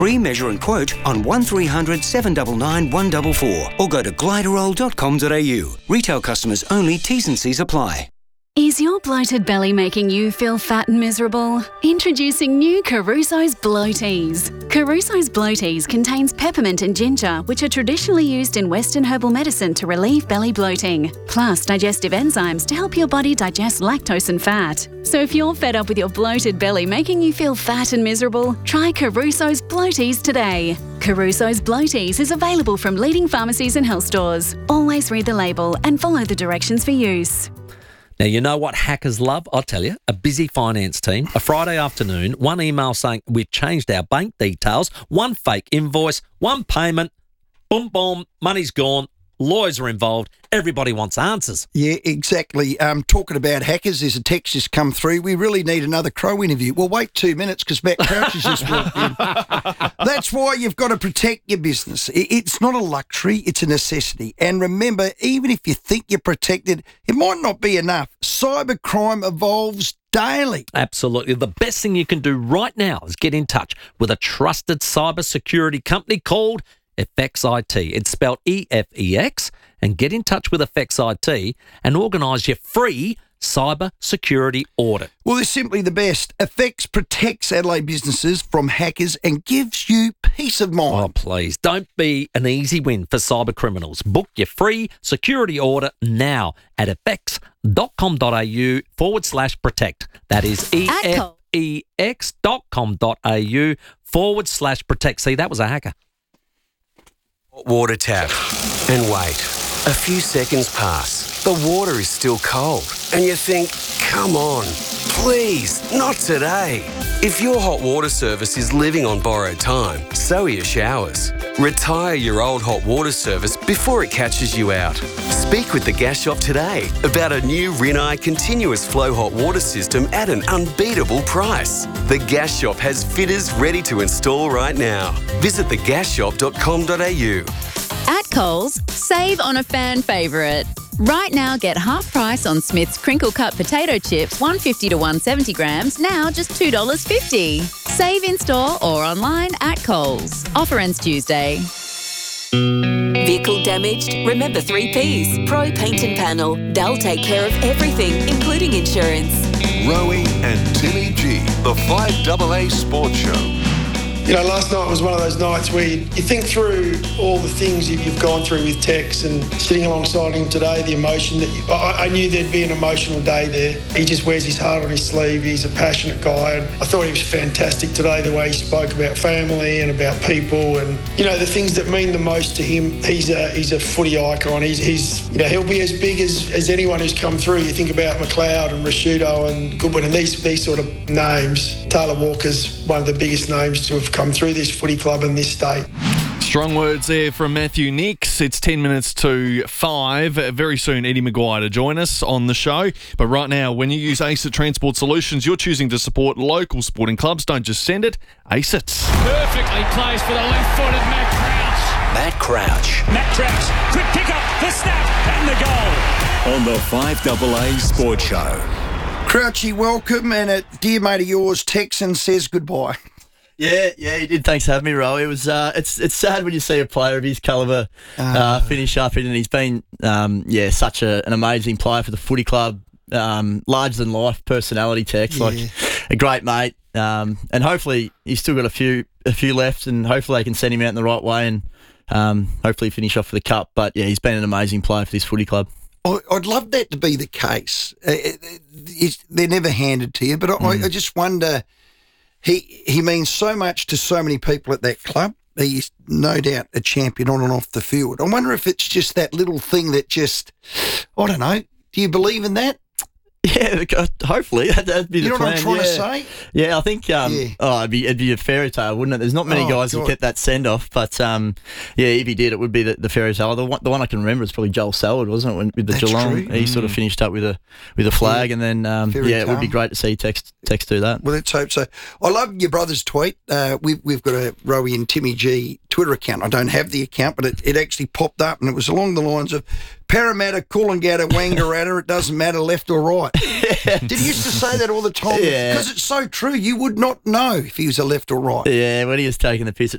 Free measure and quote on 1300 799 144 or go to gliderol.com.au. Retail customers only. T's and C's apply. Is your bloated belly making you feel fat and miserable? Introducing new Caruso's Bloaties. Caruso's Bloaties contains peppermint and ginger, which are traditionally used in Western herbal medicine to relieve belly bloating, plus digestive enzymes to help your body digest lactose and fat. So if you're fed up with your bloated belly making you feel fat and miserable, try Caruso's Bloaties today. Caruso's Bloaties is available from leading pharmacies and health stores. Always read the label and follow the directions for use. Now, you know what hackers love? I'll tell you. A busy finance team, a Friday afternoon, one email saying we've changed our bank details, one fake invoice, one payment, boom, boom, money's gone, lawyers are involved, everybody wants answers. Yeah, exactly. Talking about hackers, there's a text just come through. We really need another Crow interview. Well, wait 2 minutes because Matt Crouch has just walked in. That's why you've got to protect your business. It's not a luxury, it's a necessity. And remember, even if you think you're protected, it might not be enough. Cybercrime evolves daily. Absolutely. The best thing you can do right now is get in touch with a trusted cybersecurity company called FX IT. It's spelled EFEX, and get in touch with FX IT and organise your free cyber security audit. Well, they're simply the best. FX protects Adelaide businesses from hackers and gives you peace of mind. Oh, please, don't be an easy win for cyber criminals. Book your free security audit now at fx.com.au/protect. That is EFEX.com.au/protect. See, that was a hacker. Water tap. And wait. A few seconds pass. The water is still cold. And you think, come on, please, not today. If your hot water service is living on borrowed time, so are your showers. Retire your old hot water service before it catches you out. Speak with the Gas Shop today about a new Rinnai continuous flow hot water system at an unbeatable price. The Gas Shop has fitters ready to install right now. Visit thegasshop.com.au. At Coles, save on a fan favourite. Right now, get half price on Smith's crinkle cut potato chips, 150 to 170 grams, now just $2.50. Save in store or online at Coles. Offer ends Tuesday. Vehicle damaged? Remember 3Ps. Pro Paint and Panel. They'll take care of everything, including insurance. Rowie and Timmy G, the 5AA Sports Show. You know, last night was one of those nights where you think through all the things you've gone through with Tex, and sitting alongside him today, the emotion that I knew there'd be an emotional day there. He just wears his heart on his sleeve. He's a passionate guy, and I thought he was fantastic today, the way he spoke about family and about people and, you know, the things that mean the most to him. He's a footy icon. He's you know, he'll be as big as anyone who's come through. You think about McLeod and Rashudo and Goodwin and these sort of names. Taylor Walker's one of the biggest names to have come through this footy club in this state. Strong words there from Matthew Nicks. It's 10 minutes to 5. Very soon, Eddie Maguire to join us on the show. But right now, when you use ACET Transport Solutions, you're choosing to support local sporting clubs. Don't just send it, ACET. Perfectly placed for the left-footed Matt Crouch. Matt Crouch. Matt Crouch, quick pick up, the snap, and the goal. On the 5AA Sports Show. Crouchy, welcome, and a dear mate of yours, Texan, says goodbye. Yeah, he did. Thanks for having me, Ro. It was, it's sad when you see a player of his calibre finish up it, and he's been, such an amazing player for the footy club, larger than life personality, Tex, like a great mate, and hopefully he's still got a few left, and hopefully they can send him out in the right way, and hopefully finish off for the cup. But yeah, he's been an amazing player for this footy club. I'd love that to be the case. They're never handed to you, but I just wonder. He means so much to so many people at that club. He's no doubt a champion on and off the field. I wonder if it's just that little thing that just, I don't know. Do you believe in that? Yeah, hopefully that'd be the plan. You know what I'm trying to say? Yeah, I think it'd be a fairy tale, wouldn't it? There's not many guys who get that send off, but if he did, it would be the fairy tale. The one I can remember is probably Joel Salward, wasn't it? With the Geelong, he sort of finished up with a flag, and then it would be great to see Tex do that. Well, let's hope so. I love your brother's tweet. We've got a Rowie and Timmy G Twitter account. I don't have the account, but it actually popped up, and it was along the lines of, Parramatta, Coolangatta, Wangaratta, it doesn't matter left or right. Did he used to say that all the time? Yeah. Because it's so true. You would not know if he was a left or right. Yeah, when he was taking the piss at